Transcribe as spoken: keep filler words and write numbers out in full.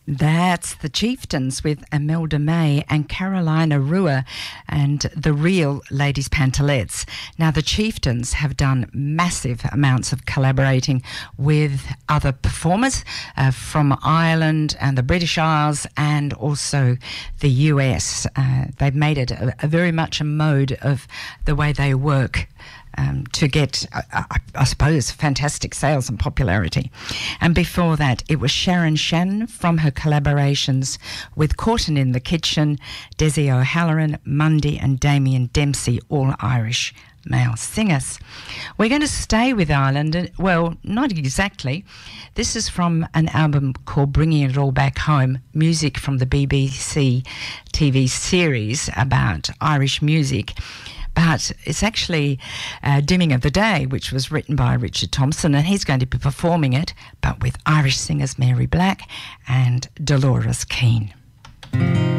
That's the Chieftains with Imelda May and Carolina Rua and the Real Ladies Pantalettes. Now, the Chieftains have done massive amounts of collaborating with other performers uh, from Ireland and the British Isles and also the U S. Uh, they've made it a, a very much a mode of the way they work. Um, to get, uh, I, I suppose, fantastic sales and popularity. And before that, it was Sharon Shannon from her collaborations with Corton in the Kitchen, Desi O'Halloran, Mundy and Damien Dempsey, all Irish male singers. We're going to stay with Ireland. Well, not exactly. This is from an album called Bringing It All Back Home, music from the B B C T V series about Irish music. But it's actually uh, Dimming of the Day, which was written by Richard Thompson, and he's going to be performing it, but with Irish singers Mary Black and Dolores Keane.